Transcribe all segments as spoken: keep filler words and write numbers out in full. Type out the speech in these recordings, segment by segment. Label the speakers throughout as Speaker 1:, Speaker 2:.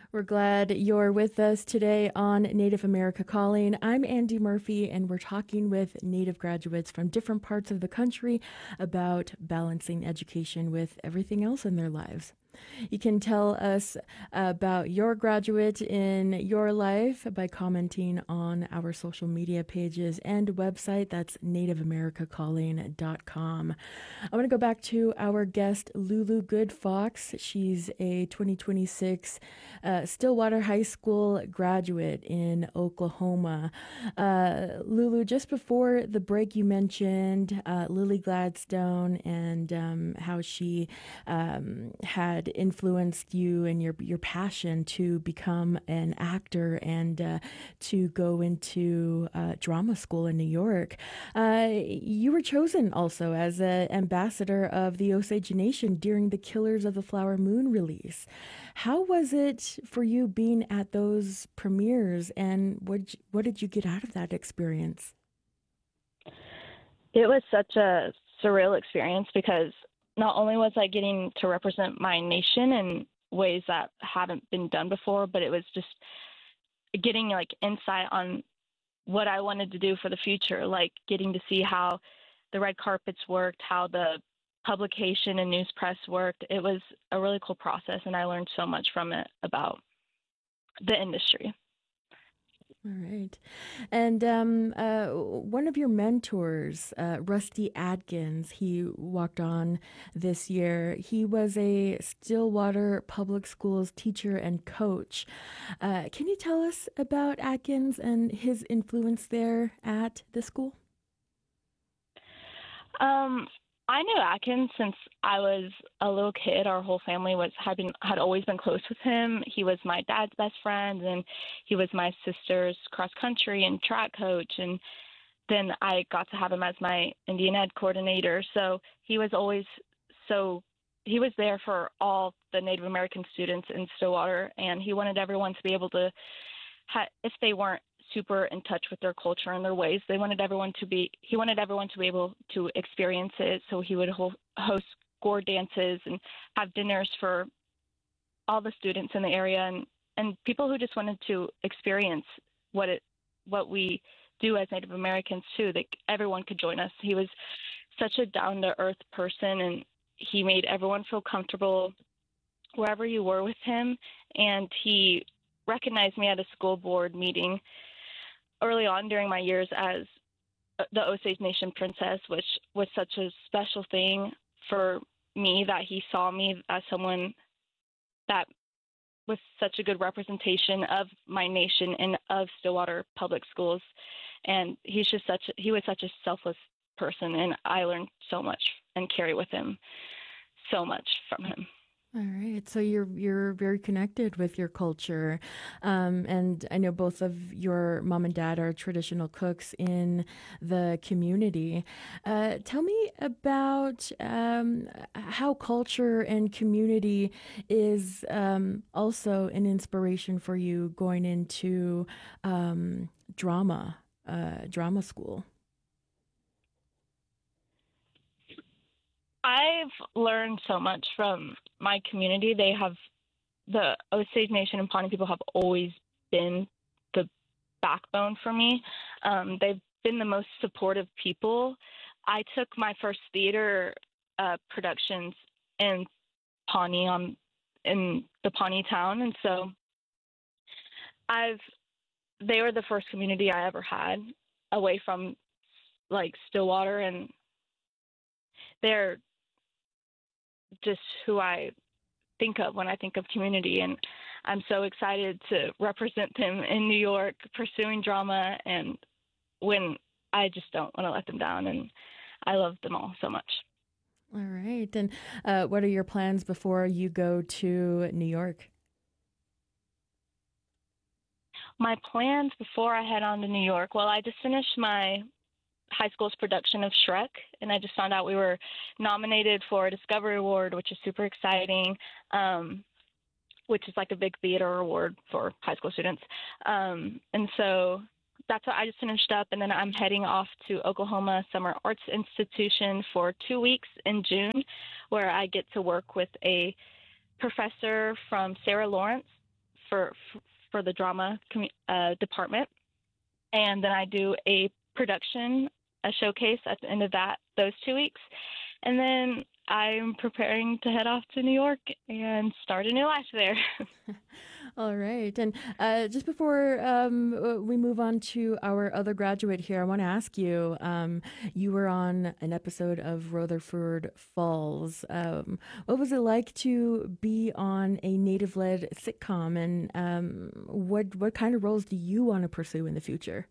Speaker 1: We're glad you're with us today on Native America Calling. I'm Andy Murphy, and we're talking with Native graduates from different parts of the country about balancing education with everything else in their lives. You can tell us about your graduate in your life by commenting on our social media pages and website. That's native america calling dot com. I want to go back to our guest, Lulu Good Fox. She's a twenty twenty-six uh, Stillwater High School graduate in Oklahoma. Uh, Lulu, just before the break, you mentioned uh, Lily Gladstone and um, how she um, had influenced you and your your passion to become an actor and uh, to go into uh, drama school in New York. Uh, you were chosen also as an ambassador of the Osage Nation during the Killers of the Flower Moon release. How was it for you being at those premieres, and what did you, what did you get out of that experience?
Speaker 2: It was such a surreal experience because not only was I getting to represent my nation in ways that haven't been done before, but it was just getting like insight on what I wanted to do for the future, like getting to see how the red carpets worked, how the publication and news press worked. It was a really cool process, and I learned so much from it about the industry.
Speaker 1: All right. And um, uh, one of your mentors, uh, Rusty Adkins, he walked on this year. He was a Stillwater Public Schools teacher and coach. Uh, can you tell us about Atkins and his influence there at the school?
Speaker 2: Um, I knew Atkins since I was a little kid. Our whole family was had been had always been close with him. He was my dad's best friend, and he was my sister's cross country and track coach. And then I got to have him as my Indian Ed coordinator. So he was always so he was there for all the Native American students in Stillwater, and he wanted everyone to be able to, ha- if they weren't super in touch with their culture and their ways, they wanted everyone to be. He wanted everyone to be able to experience it. So he would ho- host gourd dances and have dinners for all the students in the area and and people who just wanted to experience what it what we do as Native Americans too. That everyone could join us. He was such a down to earth person, and he made everyone feel comfortable wherever you were with him. And he recognized me at a school board meeting early on during my years as the Osage Nation princess, which was such a special thing for me, that he saw me as someone that was such a good representation of my nation and of Stillwater Public Schools. And he's just such he was such a selfless person, and I learned so much and carry with him so much from him.
Speaker 1: All right, so you're you're very connected with your culture, um, and I know both of your mom and dad are traditional cooks in the community. Uh, tell me about um, how culture and community is um, also an inspiration for you going into um, drama, uh, drama school.
Speaker 2: I've learned so much from my community. They have the Osage Nation and Pawnee people have always been the backbone for me. Um, they've been the most supportive people. I took my first theater uh, productions in Pawnee, um, in the Pawnee town, and so I've they were the first community I ever had away from like Stillwater, and they're just who I think of when I think of community. And I'm so excited to represent them in New York pursuing drama, and when I just don't want to let them down. And I love them all so much.
Speaker 1: All right, and uh, what are your plans before you go to New York?
Speaker 2: My plans before I head on to New York, well, I just finished my high school's production of Shrek, and I just found out we were nominated for a Discovery Award, which is super exciting, um, which is like a big theater award for high school students. Um, and so that's what I just finished up, and then I'm heading off to Oklahoma Summer Arts Institution for two weeks in June, where I get to work with a professor from Sarah Lawrence for for the drama commu- uh, department, and then I do a production, a showcase at the end of that those two weeks, and then I'm preparing to head off to New York and start a new life there.
Speaker 1: All right. And uh, just before um, uh, we move on to our other graduate here, I want to ask you um, you were on an episode of Rutherford Falls. Um, what was it like to be on a native led sitcom? And um, what, what kind of roles do you want to pursue in the future?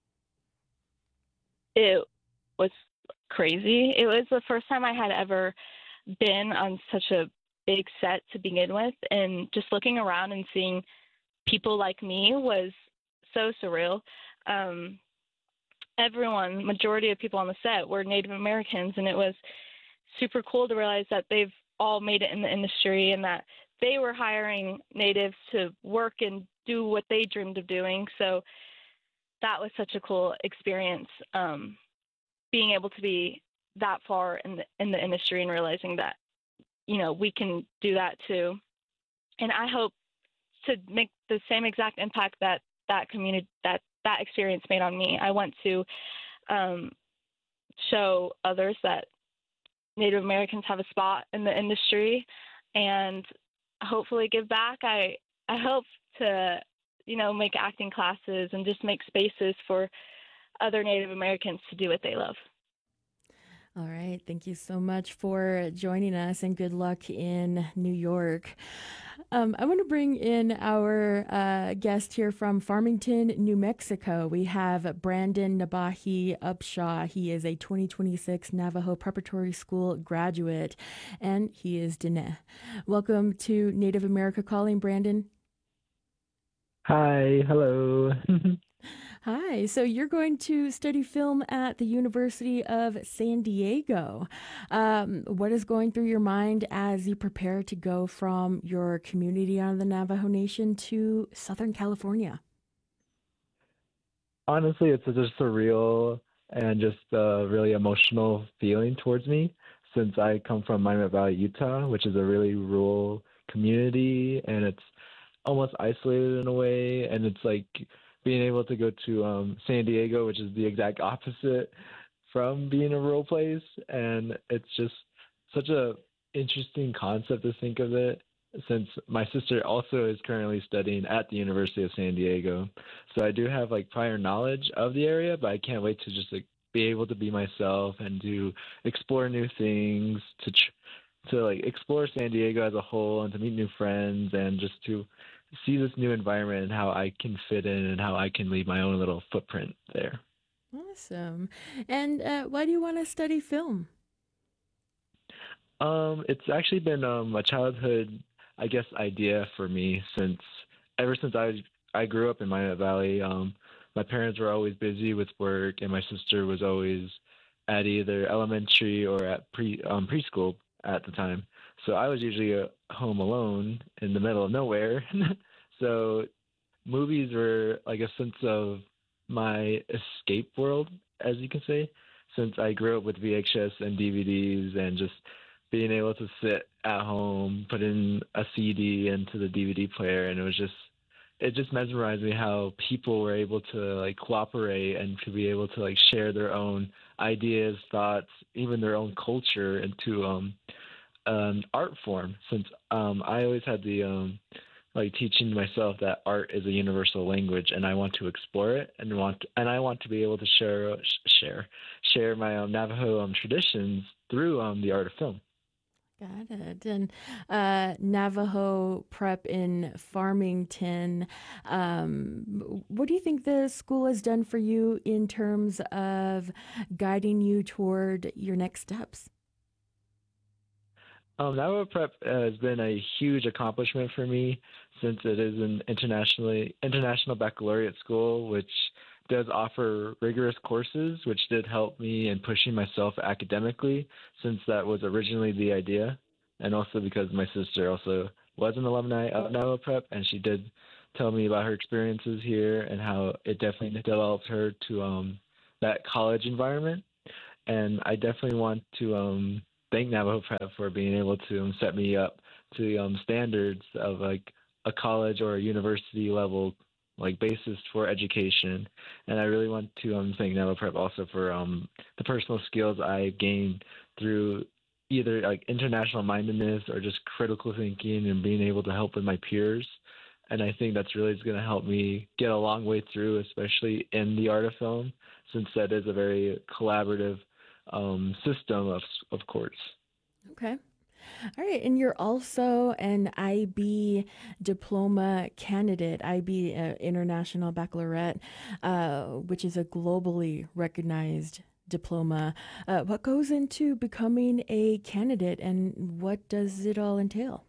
Speaker 2: It was crazy. It was the first time I had ever been on such a big set to begin with, and just looking around and seeing people like me was so surreal. Um, everyone, majority of people on the set were Native Americans, and it was super cool to realize that they've all made it in the industry and that they were hiring natives to work and do what they dreamed of doing. So that was such a cool experience, um, being able to be that far in the in the industry and realizing that, you know, we can do that too. And I hope to make the same exact impact that that community that that experience made on me. I want to um, show others that Native Americans have a spot in the industry, and hopefully give back. I I hope to, you know, make acting classes and just make spaces for other Native Americans to do what they love.
Speaker 1: All right. Thank you so much for joining us and good luck in New York. Um, I want to bring in our uh, guest here from Farmington, New Mexico. We have Brandon Nabahi Upshaw. He is a twenty twenty-six Navajo Preparatory School graduate, and he is Diné. Welcome to Native America Calling, Brandon.
Speaker 3: Hi, hello.
Speaker 1: Hi. So you're going to study film at the University of San Diego. Um, what is going through your mind as you prepare to go from your community on the Navajo Nation to Southern California?
Speaker 3: Honestly, it's just surreal and just a really emotional feeling towards me since I come from Minot Valley, Utah, which is a really rural community and it's almost isolated in a way. And it's like being able to go to um, San Diego, which is the exact opposite from being a rural place. And it's just such a interesting concept to think of it since my sister also is currently studying at the University of San Diego. So I do have like prior knowledge of the area, but I can't wait to just like be able to be myself and to explore new things, to tr- to like explore San Diego as a whole and to meet new friends and just to see this new environment and how I can fit in and how I can leave my own little footprint there.
Speaker 1: Awesome. And uh, why do you want to study film?
Speaker 3: Um, it's actually been um, a childhood, I guess, idea for me since ever since I I grew up in Minot Valley. Um, my parents were always busy with work, and my sister was always at either elementary or at pre um, preschool at the time. So I was usually uh, home alone in the middle of nowhere. So movies were like a sense of my escape world, as you can say, since I grew up with V H S and D V Ds and just being able to sit at home, put in a C D into the D V D player, and it was just it just mesmerized me how people were able to like cooperate and to be able to like share their own ideas, thoughts, even their own culture into um an art form. Since um I always had the um like teaching myself that art is a universal language and I want to explore it and want and I want to be able to share share share my um, Navajo um, traditions through um the art of film.
Speaker 1: Got it. And uh, Navajo Prep in Farmington. Um, what do you think the school has done for you in terms of guiding you toward your next steps?
Speaker 3: Um, Navajo Prep has been a huge accomplishment for me since it is an internationally international baccalaureate school, which does offer rigorous courses, which did help me in pushing myself academically, since that was originally the idea, and also because my sister also was an alumni of Navajo Prep, and she did tell me about her experiences here and how it definitely developed her to um, that college environment. And I definitely want to um, thank Navajo Prep for being able to um, set me up to um, standards of like a college or a university level like basis for education. And I really want to um, thank Nava Prep also for um, the personal skills I gained through either like international mindedness or just critical thinking and being able to help with my peers. And I think that's really going to help me get a long way through, especially in the art of film, since that is a very collaborative um, system of, of course.
Speaker 1: Okay. All right, and you're also an I B diploma candidate, I B uh, International Baccalaureate, uh, which is a globally recognized diploma. Uh, what goes into becoming a candidate, and what does it all entail?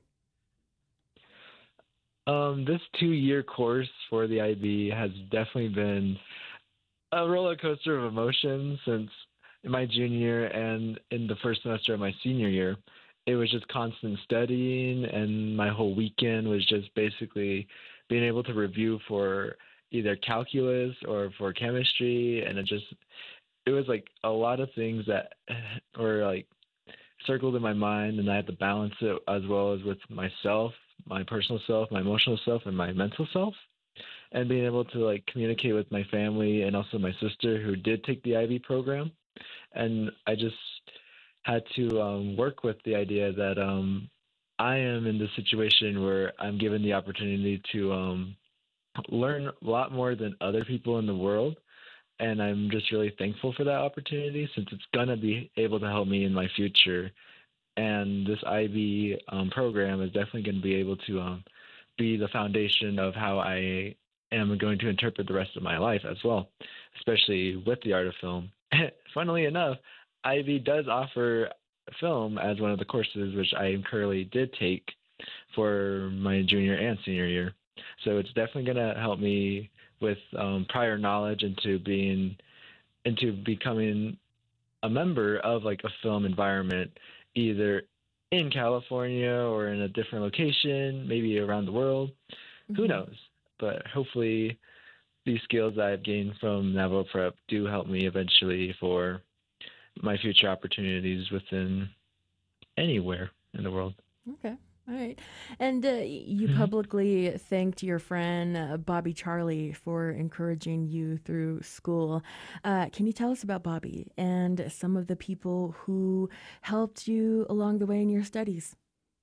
Speaker 3: Um, this two-year course for the I B has definitely been a roller coaster of emotions since in my junior and in the first semester of my senior year. It was just constant studying, and my whole weekend was just basically being able to review for either calculus or for chemistry, and it just it was like a lot of things that were like circled in my mind, and I had to balance it as well as with myself, my personal self, my emotional self, and my mental self, and being able to like communicate with my family and also my sister who did take the I B program, and I just had to um, work with the idea that um, I am in this situation where I'm given the opportunity to um, learn a lot more than other people in the world. And I'm just really thankful for that opportunity since it's going to be able to help me in my future. And this I B um, program is definitely going to be able to um, be the foundation of how I am going to interpret the rest of my life as well, especially with the art of film. Funnily enough, I B does offer film as one of the courses, which I currently did take for my junior and senior year. So it's definitely going to help me with um, prior knowledge into being, into becoming a member of like a film environment, either in California or in a different location, maybe around the world. Mm-hmm. Who knows? But hopefully these skills that I've gained from Nava Prep do help me eventually for my future opportunities within anywhere in the world.
Speaker 1: Okay. All right. And uh, you publicly thanked your friend uh, Bobby Charlie for encouraging you through school. Uh, can you tell us about Bobby and some of the people who helped you along the way in your studies?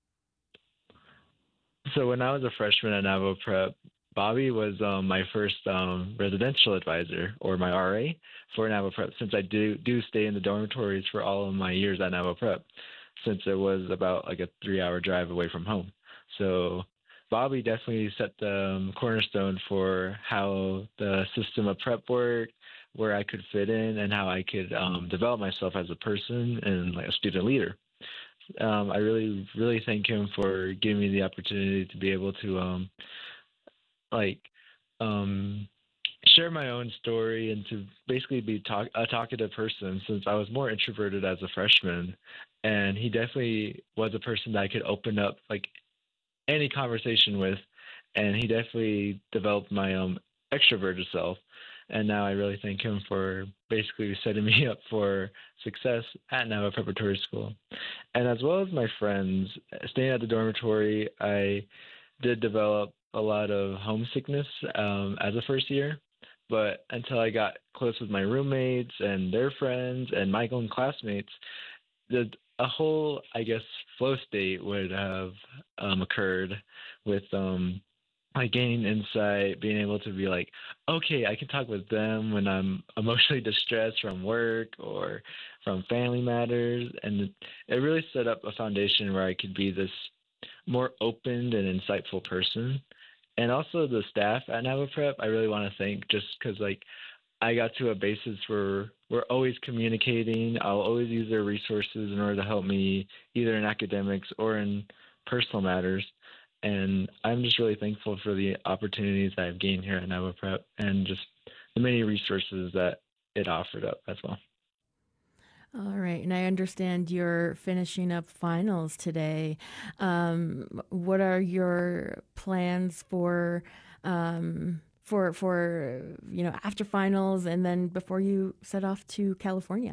Speaker 3: So when I was a freshman at Nava Prep, Bobby was um, my first um, residential advisor, or my R A, for Nava Prep, since I do do stay in the dormitories for all of my years at Nava Prep, since it was about like a three-hour drive away from home. So Bobby definitely set the um, cornerstone for how the system of prep worked, where I could fit in, and how I could um, develop myself as a person and like a student leader. Um, I really, really thank him for giving me the opportunity to be able to um, like um, share my own story and to basically be talk- a talkative person, since I was more introverted as a freshman. And he definitely was a person that I could open up like any conversation with, and he definitely developed my um, extroverted self. And now I really thank him for basically setting me up for success at Nava Preparatory School. And as well as my friends, staying at the dormitory, I did develop a lot of homesickness um, as a first year. But until I got close with my roommates and their friends and my own classmates, the a whole, I guess, flow state would have um, occurred with um, like gaining insight, being able to be like, okay, I can talk with them when I'm emotionally distressed from work or from family matters. And it, it really set up a foundation where I could be this more open and insightful person. And also the staff at Nava Prep, I really want to thank, just because like I got to a basis where we're always communicating. I'll always use their resources in order to help me either in academics or in personal matters. And I'm just really thankful for the opportunities that I've gained here at Nava Prep and just the many resources that it offered up as well.
Speaker 1: All right. And I understand you're finishing up finals today. Um, what are your plans for, um, for, for, you know, after finals and then before you set off to California?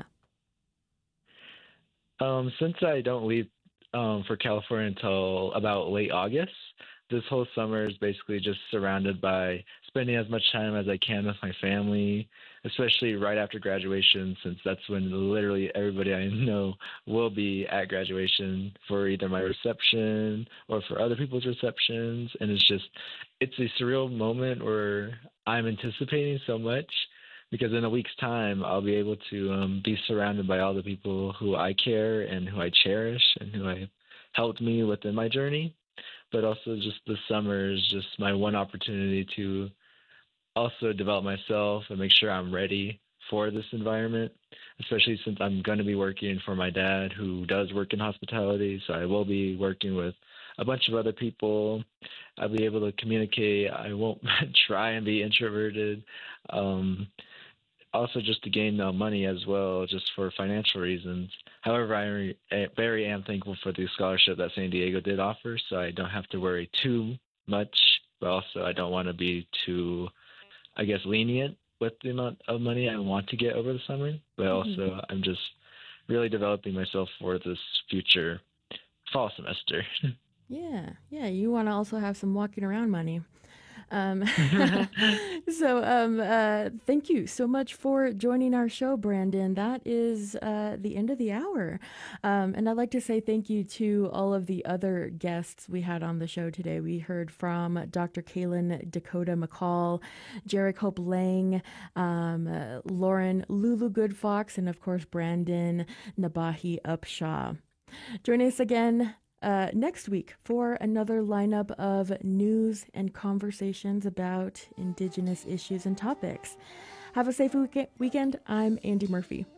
Speaker 3: Um, since I don't leave um, for California until about late August, this whole summer is basically just surrounded by spending as much time as I can with my family, especially right after graduation, since that's when literally everybody I know will be at graduation for either my reception or for other people's receptions. And it's just, it's a surreal moment where I'm anticipating so much because in a week's time, I'll be able to um, be surrounded by all the people who I care and who I cherish and who have helped me within my journey. But also, just the summer is just my one opportunity to also develop myself and make sure I'm ready for this environment, especially since I'm going to be working for my dad who does work in hospitality. So I will be working with a bunch of other people. I'll be able to communicate. I won't try and be introverted. Um, also just to gain uh, money as well, just for financial reasons. However, I re- eh, very am thankful for the scholarship that San Diego did offer, so I don't have to worry too much, but also I don't want to be too, I guess, lenient with the amount of money I want to get over the summer, but
Speaker 1: Mhm.
Speaker 3: also I'm just really developing myself for this future fall semester.
Speaker 1: Yeah, yeah. You want to also have some walking around money. Um, so, um, uh, thank you so much for joining our show, Brandon. That is uh, the end of the hour. Um, and I'd like to say thank you to all of the other guests we had on the show today. We heard from Doctor Kaylin Dakota McCall, Jarek Hope Lang, um, uh, Lauren Lulu Goodfox, and of course, Brandon Nabahi Upshaw. Join us again uh, next week for another lineup of news and conversations about Indigenous issues and topics. Have a safe week- weekend. I'm Andy Murphy.